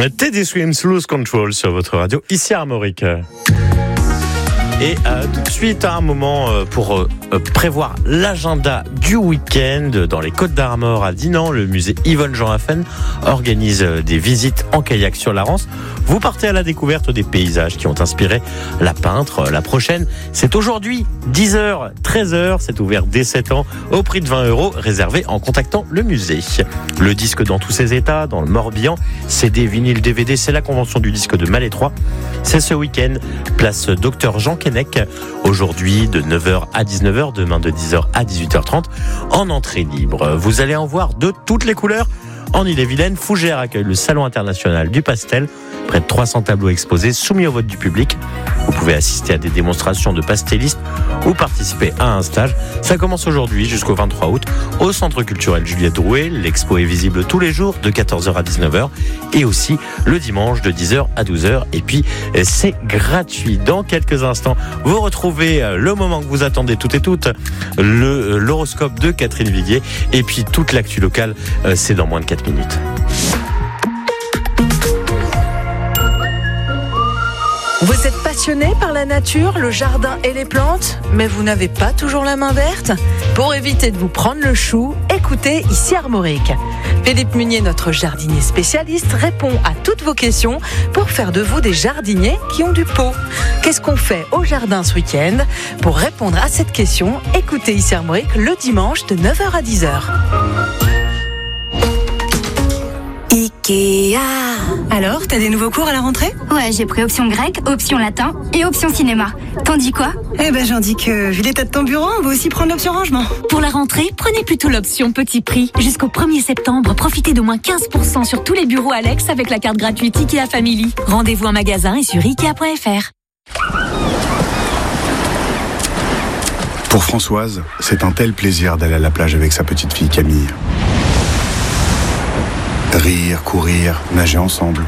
Teddy Swims, Lose Control sur votre radio, ici à Armorique. Et tout de suite, un moment pour prévoir l'agenda du week-end dans les Côtes d'Armor à Dinan. Le musée Yvonne Jean Haffen organise des visites en kayak sur la Rance. Vous partez à la découverte des paysages qui ont inspiré la peintre. La prochaine, c'est aujourd'hui, 10h, 13h. C'est ouvert dès 7 ans au prix de 20 €, réservé en contactant le musée. Le disque dans tous ses états, dans le Morbihan, CD, vinyle, DVD, c'est la convention du disque de Malétroit. C'est ce week-end, place Docteur Jean Keinec, aujourd'hui de 9h à 19h, demain de 10h à 18h30, en entrée libre. Vous allez en voir de toutes les couleurs. En Ille-et-Vilaine, Fougères accueille le Salon international du pastel. Près de 300 tableaux exposés soumis au vote du public. Vous pouvez assister à des démonstrations de pastellistes ou participer à un stage. Ça commence aujourd'hui jusqu'au 23 août au Centre culturel Juliette Drouet. L'expo est visible tous les jours de 14h à 19h et aussi le dimanche de 10h à 12h. Et puis, c'est gratuit. Dans quelques instants, vous retrouvez le moment que vous attendez toutes et toutes, l'horoscope de Catherine Viguier. Et puis, toute l'actu locale, c'est dans moins de 4 minutes. Vous êtes passionné par la nature, le jardin et les plantes, mais vous n'avez pas toujours la main verte ? Pour éviter de vous prendre le chou, écoutez ici Armorique. Philippe Munier, notre jardinier spécialiste, répond à toutes vos questions pour faire de vous des jardiniers qui ont du pot. Qu'est-ce qu'on fait au jardin ce week-end ? Pour répondre à cette question, écoutez ici Armorique le dimanche de 9h à 10h. Ikea. Alors, t'as des nouveaux cours à la rentrée ? Ouais, j'ai pris option grec, option latin et option cinéma. T'en dis quoi ? Eh ben, j'en dis que, vu l'état de ton bureau, on va aussi prendre l'option rangement. Pour la rentrée, prenez plutôt l'option petit prix. Jusqu'au 1er septembre, profitez d'au moins 15% sur tous les bureaux Alex avec la carte gratuite Ikea Family. Rendez-vous en magasin et sur Ikea.fr. Pour Françoise, c'est un tel plaisir d'aller à la plage avec sa petite fille Camille. Rire, courir, nager ensemble.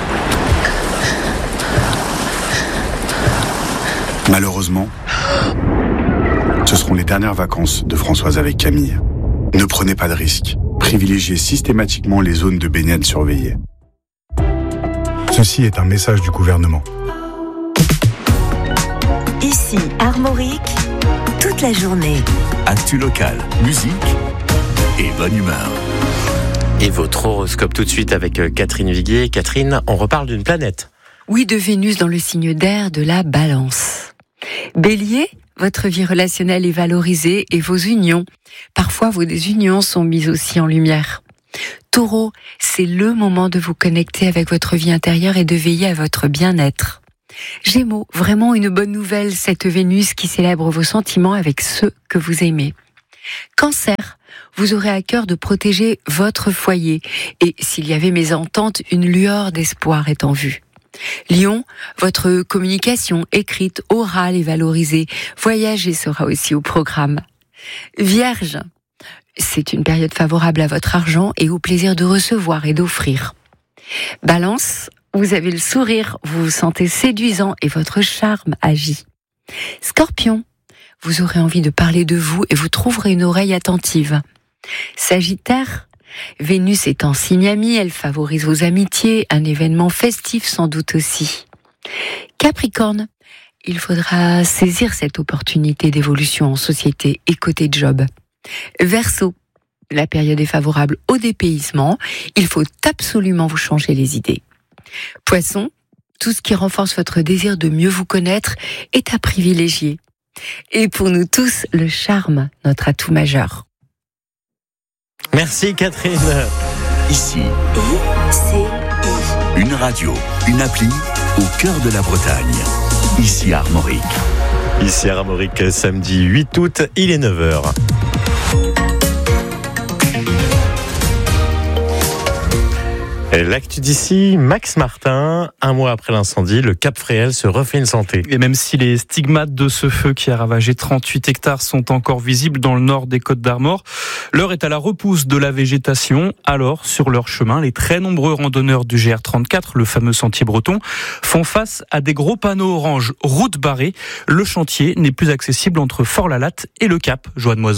Malheureusement, ce seront les dernières vacances de Françoise avec Camille. Ne prenez pas de risques. Privilégiez systématiquement les zones de baignade surveillées. Ceci est un message du gouvernement. Ici, Armorique, toute la journée. Actu locale, musique et bonne humeur. Et votre horoscope tout de suite avec Catherine Viguier. Catherine, on reparle d'une planète. Oui, de Vénus dans le signe d'air de la Balance. Bélier, votre vie relationnelle est valorisée et vos unions, parfois vos désunions, sont mises aussi en lumière. Taureau, c'est le moment de vous connecter avec votre vie intérieure et de veiller à votre bien-être. Gémeaux, vraiment une bonne nouvelle, cette Vénus qui célèbre vos sentiments avec ceux que vous aimez. Cancer, vous aurez à cœur de protéger votre foyer et s'il y avait mésentente, une lueur d'espoir est en vue. Lion, votre communication écrite, orale est valorisée. Voyager sera aussi au programme. Vierge, c'est une période favorable à votre argent et au plaisir de recevoir et d'offrir. Balance, vous avez le sourire, vous vous sentez séduisant et votre charme agit. Scorpion, vous aurez envie de parler de vous et vous trouverez une oreille attentive. Sagittaire, Vénus est en signe ami, elle favorise vos amitiés, un événement festif sans doute aussi. Capricorne, il faudra saisir cette opportunité d'évolution en société et côté job. Verseau, la période est favorable au dépaysement, il faut absolument vous changer les idées. Poisson, tout ce qui renforce votre désir de mieux vous connaître est à privilégier. Et pour nous tous, le charme, notre atout majeur. Merci Catherine. Ici, une radio, une appli au cœur de la Bretagne. Ici Armorique. Ici Armorique, samedi 8 août, il est 9h. L'actu d'ici, Max Martin, un mois après l'incendie, le Cap Fréhel se refait une santé. Et même si les stigmates de ce feu qui a ravagé 38 hectares sont encore visibles dans le nord des Côtes d'Armor, l'heure est à la repousse de la végétation. Alors, sur leur chemin, les très nombreux randonneurs du GR34, le fameux sentier breton, font face à des gros panneaux orange route barrée. Le chantier n'est plus accessible entre Fort-la-Latte et le Cap, Joanne Moison.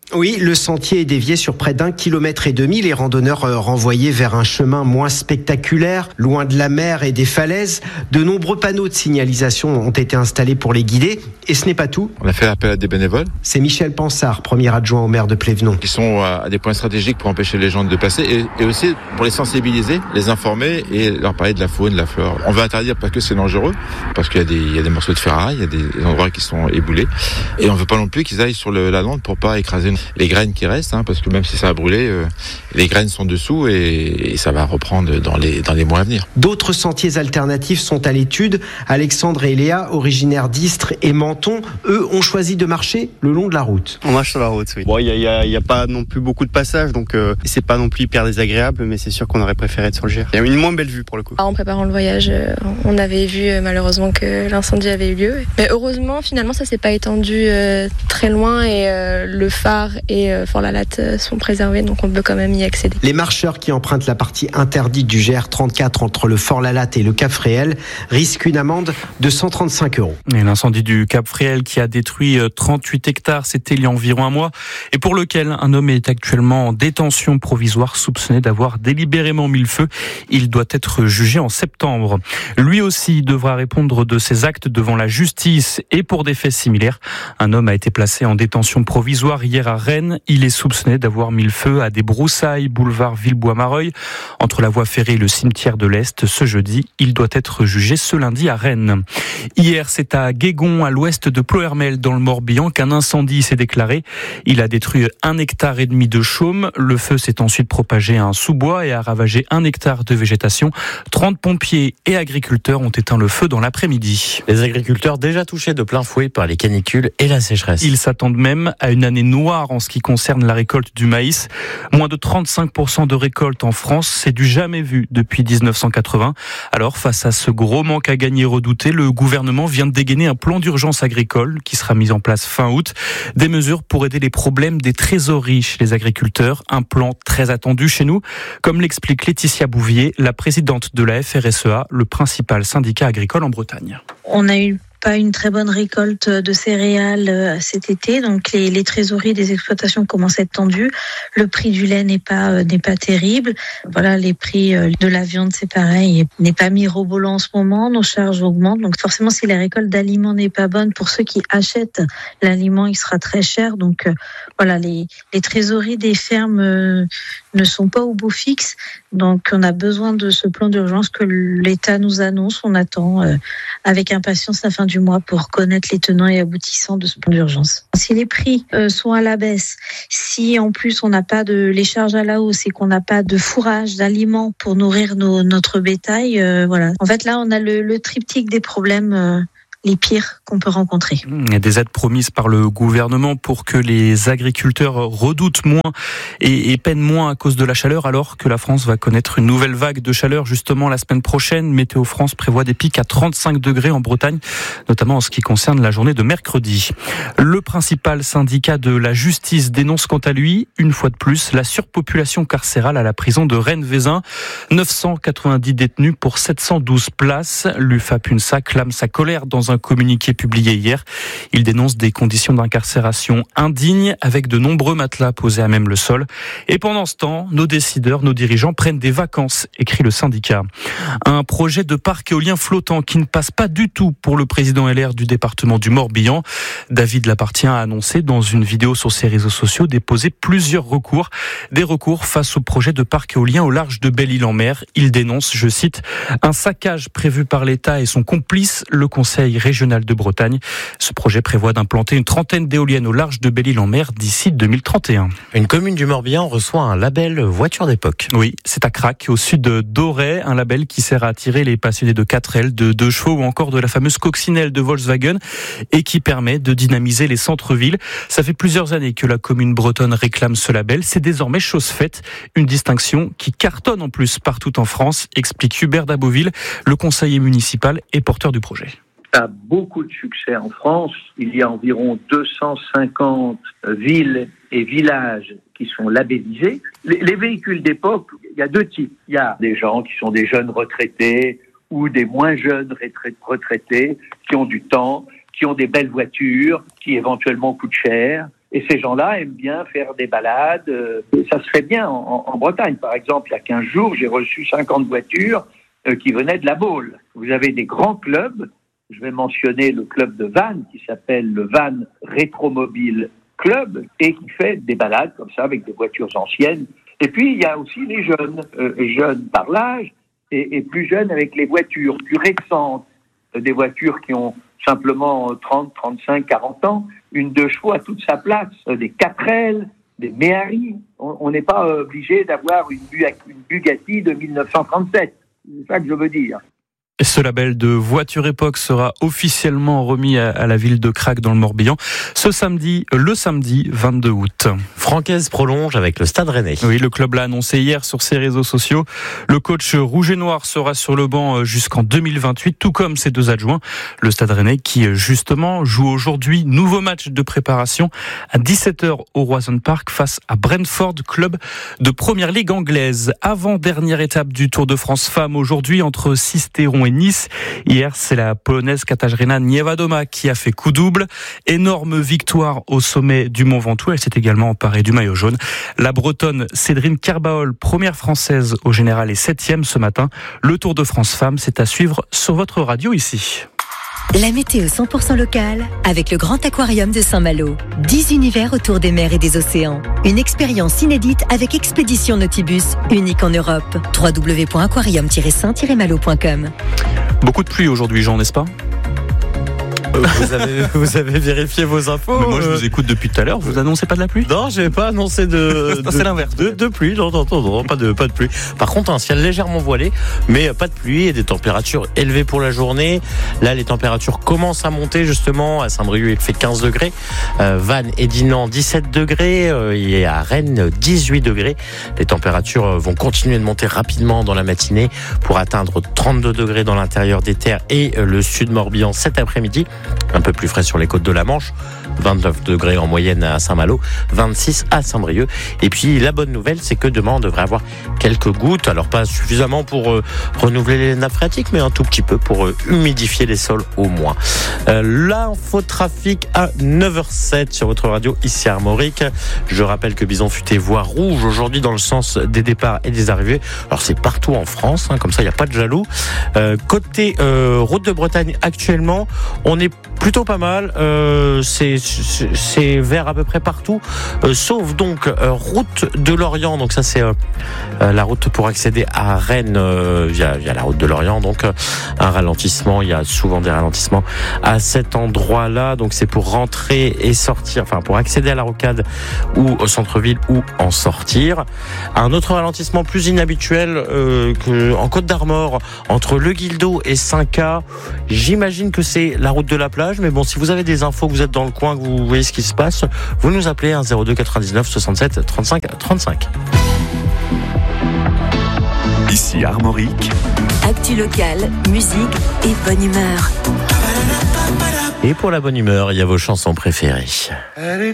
Oui, le sentier est dévié sur près d'1,5 kilomètre. Les randonneurs renvoyés vers un chemin moins spectaculaire, loin de la mer et des falaises. De nombreux panneaux de signalisation ont été installés pour les guider. Et ce n'est pas tout. On a fait appel à des bénévoles. C'est Michel Pansard, premier adjoint au maire de Plévenon. Qui sont à des points stratégiques pour empêcher les gens de passer et aussi pour les sensibiliser, les informer et leur parler de la faune, de la flore. On veut interdire parce que c'est dangereux, parce qu'il y a des morceaux de ferraille, il y a des endroits qui sont éboulés. Et on veut pas non plus qu'ils aillent sur la lande pour pas écraser les graines qui restent, parce que même si ça a brûlé, les graines sont dessous et ça va reprendre dans les mois à venir. D'autres sentiers alternatifs sont à l'étude. Alexandre et Léa, originaires d'Istres et Menton, eux ont choisi de marcher le long de la route. On marche sur la route, oui. Bon, il y a pas non plus beaucoup de passages, donc c'est pas non plus hyper désagréable, mais c'est sûr qu'on aurait préféré être sur le Gers. Il y a une moins belle vue pour le coup. En préparant le voyage, on avait vu malheureusement que l'incendie avait eu lieu. Mais heureusement, finalement, ça s'est pas étendu très loin et le phare et Fort-la-Latte sont préservés, donc on peut quand même y accéder. Les marcheurs qui empruntent la partie interdite du GR34 entre le Fort-la-Latte et le Cap Fréhel risquent une amende de 135 €. Et l'incendie du Cap Fréhel qui a détruit 38 hectares, c'était il y a environ un mois, et pour lequel un homme est actuellement en détention provisoire soupçonné d'avoir délibérément mis le feu. Il doit être jugé en septembre. Lui aussi devra répondre de ses actes devant la justice et pour des faits similaires. Un homme a été placé en détention provisoire hier à Rennes. Il est soupçonné d'avoir mis le feu à des broussailles boulevard Villebois-Mareuil entre la voie ferrée et le cimetière de l'Est. Ce jeudi, il doit être jugé ce lundi à Rennes. Hier, c'est à Guégon, à l'ouest de Ploërmel, dans le Morbihan, qu'un incendie s'est déclaré. Il a détruit 1,5 hectare de chaume. Le feu s'est ensuite propagé à un sous-bois et a ravagé 1 hectare de végétation. 30 pompiers et agriculteurs ont éteint le feu dans l'après-midi. Les agriculteurs déjà touchés de plein fouet par les canicules et la sécheresse. Ils s'attendent même à une année noire en ce qui concerne la récolte du maïs. Moins de 35% de récolte en France, c'est du jamais vu depuis 1980. Alors, face à ce gros manque à gagner redouté, le gouvernement vient de dégainer un plan d'urgence agricole qui sera mis en place fin août. Des mesures pour aider les problèmes des trésoreries chez les agriculteurs. Un plan très attendu chez nous, comme l'explique Laetitia Bouvier, la présidente de la FRSEA, le principal syndicat agricole en Bretagne. On a eu pas une très bonne récolte de céréales cet été, donc les trésoreries des exploitations commencent à être tendues. Le prix du lait n'est pas terrible. Voilà, les prix de la viande, c'est pareil, n'est pas mirobolant en ce moment. Nos charges augmentent, donc forcément, si la récolte d'aliments n'est pas bonne, pour ceux qui achètent l'aliment, il sera très cher. Donc voilà, les trésoreries des fermes ne sont pas au beau fixe. Donc on a besoin de ce plan d'urgence que l'État nous annonce. On attend avec impatience la fin du mois pour connaître les tenants et aboutissants de ce plan d'urgence. Si les prix sont à la baisse, si en plus on n'a pas les charges à la hausse et qu'on n'a pas de fourrage d'aliments pour nourrir notre bétail, voilà. En fait là on a le triptyque des problèmes les pires qu'on peut rencontrer. Il y a des aides promises par le gouvernement pour que les agriculteurs redoutent moins et peinent moins à cause de la chaleur, alors que la France va connaître une nouvelle vague de chaleur justement la semaine prochaine. Météo France prévoit des pics à 35 degrés en Bretagne, notamment en ce qui concerne la journée de mercredi. Le principal syndicat de la justice dénonce quant à lui, une fois de plus, la surpopulation carcérale à la prison de Rennes-Vézin. 990 détenus pour 712 places. L'UFAP-UNSA clame sa colère dans un communiqué publié hier. Il dénonce des conditions d'incarcération indignes avec de nombreux matelas posés à même le sol. Et pendant ce temps, nos décideurs, nos dirigeants prennent des vacances, écrit le syndicat. Un projet de parc éolien flottant qui ne passe pas du tout pour le président LR du département du Morbihan. David Lappartient a annoncé dans une vidéo sur ses réseaux sociaux déposer plusieurs recours. Des recours face au projet de parc éolien au large de Belle-Île-en-Mer. Il dénonce, je cite, un saccage prévu par l'État et son complice, le Conseil régional de Bretagne. Ce projet prévoit d'implanter une trentaine d'éoliennes au large de Belle-Île-en-Mer d'ici 2031. Une commune du Morbihan reçoit un label voiture d'époque. Oui, c'est à Crac, au sud d'Auray, un label qui sert à attirer les passionnés de 4L, de 2 chevaux ou encore de la fameuse coccinelle de Volkswagen et qui permet de dynamiser les centres-villes. Ça fait plusieurs années que la commune bretonne réclame ce label. C'est désormais chose faite. Une distinction qui cartonne en plus partout en France, explique Hubert Daboville, le conseiller municipal et porteur du projet. A beaucoup de succès en France. Il y a environ 250 villes et villages qui sont labellisés. Les véhicules d'époque, il y a 2 types. Il y a des gens qui sont des jeunes retraités ou des moins jeunes retraités qui ont du temps, qui ont des belles voitures, qui éventuellement coûtent cher. Et ces gens-là aiment bien faire des balades. Ça se fait bien en Bretagne. Par exemple, il y a 15 jours, j'ai reçu 50 voitures qui venaient de la Baule. Vous avez des grands clubs. Je vais mentionner le club de Vannes qui s'appelle le Vannes Rétromobile Club et qui fait des balades comme ça avec des voitures anciennes. Et puis, il y a aussi les jeunes, jeunes par l'âge et plus jeunes avec les voitures plus récentes, des voitures qui ont simplement 30, 35, 40 ans. Une 2 chevaux a toute sa place, des 4L, des Méhari. On n'est pas obligé d'avoir une Bugatti de 1937. C'est ça que je veux dire. Et ce label de Voiture Époque sera officiellement remis à la ville de Crac dans le Morbihan le samedi 22 août. Francaise prolonge avec le Stade Rennais. Oui, le club l'a annoncé hier sur ses réseaux sociaux. Le coach rouge et noir sera sur le banc jusqu'en 2028, tout comme ses 2 adjoints. Le Stade Rennais qui justement joue aujourd'hui nouveau match de préparation à 17h au Roison Park face à Brentford, club de première ligue anglaise. Avant-dernière étape du Tour de France Femmes aujourd'hui entre Sisteron et Nice. Hier, c'est la Polonaise Katarzyna Niewiadoma qui a fait coup double. Énorme victoire au sommet du Mont Ventoux. Elle s'est également emparée du maillot jaune. La Bretonne Cédrine Kerbaol, première française au général et 7e ce matin. Le Tour de France Femmes, c'est à suivre sur votre radio ici. La météo 100% locale avec le Grand Aquarium de Saint-Malo. 10 univers autour des mers et des océans. Une expérience inédite avec Expédition Nautibus, unique en Europe. www.aquarium-saint-malo.com. Beaucoup de pluie aujourd'hui, Jean, n'est-ce pas ? Vous avez vérifié vos infos. Mais moi, je vous écoute depuis tout à l'heure. Vous annoncez pas de la pluie ? Non, je n'ai pas annoncé c'est l'inverse. De pluie. Non, pas de pluie. Par contre, un ciel légèrement voilé, mais pas de pluie et des températures élevées pour la journée. Là, les températures commencent à monter justement. À Saint-Brieuc, il fait 15 degrés. Vannes et Dinan, 17 degrés. Et à Rennes, 18 degrés. Les températures vont continuer de monter rapidement dans la matinée pour atteindre 32 degrés dans l'intérieur des terres et le sud Morbihan cet après-midi. Un peu plus frais sur les côtes de la Manche, 29 degrés en moyenne à Saint-Malo, 26 à Saint-Brieuc. Et puis la bonne nouvelle, c'est que demain on devrait avoir quelques gouttes, alors pas suffisamment pour renouveler les nappes phréatiques, mais un tout petit peu pour humidifier les sols au moins. L'infotrafic à 9h07 sur votre radio ici à Armorique. Je rappelle que Bison Futé voit rouge aujourd'hui dans le sens des départs et des arrivées. Alors c'est partout en France, comme ça il n'y a pas de jaloux. Côté route de Bretagne actuellement, on est plutôt pas mal, c'est vert à peu près partout, sauf donc route de Lorient, donc ça c'est la route pour accéder à Rennes via la route de Lorient, donc un ralentissement, il y a souvent des ralentissements à cet endroit-là, donc c'est pour rentrer et sortir, enfin pour accéder à la rocade ou au centre-ville ou en sortir. Un autre ralentissement plus inhabituel en Côte d'Armor, entre Le Guildo et Saint-Cas, j'imagine que c'est la route de la plage, mais bon, si vous avez des infos, que vous êtes dans le coin, que vous voyez ce qui se passe, vous nous appelez 02 99 67 35 35. Ici Armorique. Actu locale, musique et bonne humeur. Et pour la bonne humeur, il y a vos chansons préférées.